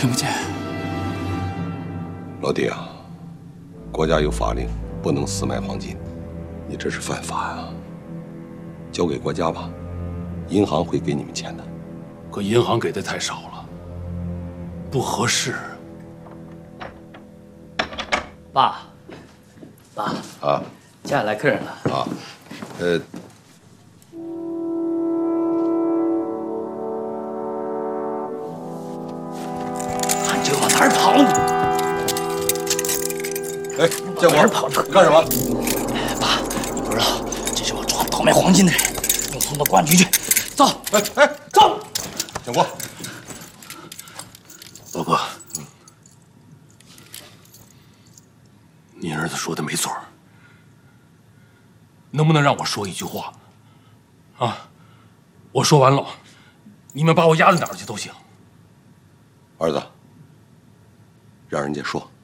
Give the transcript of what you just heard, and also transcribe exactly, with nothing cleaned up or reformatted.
听不见。 老弟啊，国家有法令，不能私卖黄金，你这是犯法呀！交给国家吧，银行会给你们钱的。 可银行给的太少了，不合适。 爸，爸啊， 家里来客人了。 啊，呃。 就往哪儿跑你？ 哎，建国， 跑你干什么？ 爸，你不知道，这是我抓倒卖黄金的人，给我送到公安局去。走， 哎哎， 走！ 建国， 老哥，你儿子说的没错，能不能让我说一句话？啊，我说完了，你们把我押到哪儿去都行。 儿子。 让人家说。